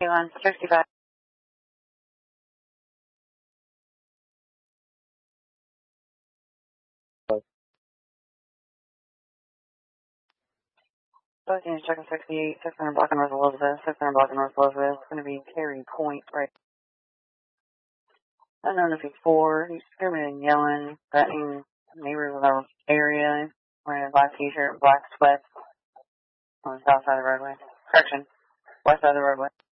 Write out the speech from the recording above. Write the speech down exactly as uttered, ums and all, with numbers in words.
on sixty-five. Both units checking sixty-eight, six hundred block North Elizabeth, six hundred block North Elizabeth. It's going to be Terry Point, right? I don't know if he's four. He's screaming and yelling, threatening neighbors in the area, wearing a black t-shirt, black sweats on the south side of the roadway. Correction, west side of the roadway.